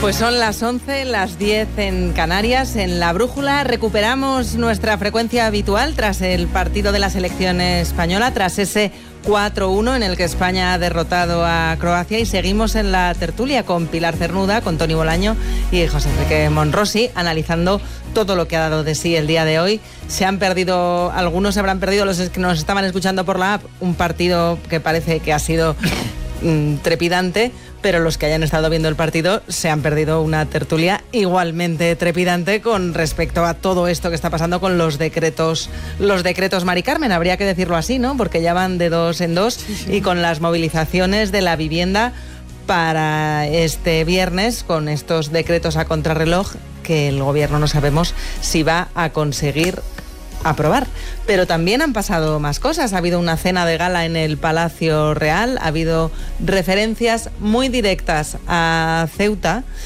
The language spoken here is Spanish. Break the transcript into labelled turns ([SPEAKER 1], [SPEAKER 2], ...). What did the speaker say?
[SPEAKER 1] Pues son las 11, las 10 en Canarias. En La Brújula recuperamos nuestra frecuencia habitual tras el partido de la selección española, tras ese 4-1 en el que España ha derrotado a Croacia, y seguimos en la tertulia con Pilar Cernuda, con Toni Bolaño y José Enrique Monrosi, analizando todo lo que ha dado de sí el día de hoy. Algunos se habrán perdido, los que nos estaban escuchando por la app, un partido que parece que ha sido trepidante, pero los que hayan estado viendo el partido se han perdido una tertulia igualmente trepidante con respecto a todo esto que está pasando con los decretos Mari Carmen, habría que decirlo así, ¿no? Porque ya van de dos en dos, sí. Y con las movilizaciones de la vivienda para este viernes, con estos decretos a contrarreloj que el gobierno no sabemos si va a conseguir aprobar. Pero también han pasado más cosas. Ha habido una cena de gala en el Palacio Real, ha habido referencias muy directas a Ceuta